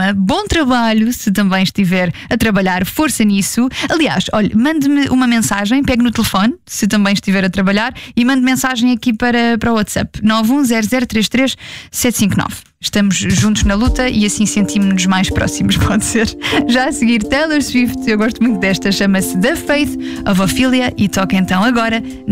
calma, bom trabalho. Se também estiver a trabalhar, força nisso. Aliás, olha, mande-me uma mensagem, pegue no telefone, se também estiver a trabalhar, e mande mensagem aqui para o WhatsApp 910033759. Estamos juntos na luta e assim sentimos-nos mais próximos, pode ser. Já a seguir, Taylor Swift, eu gosto muito desta, chama-se The Faith of Ophelia e toca então agora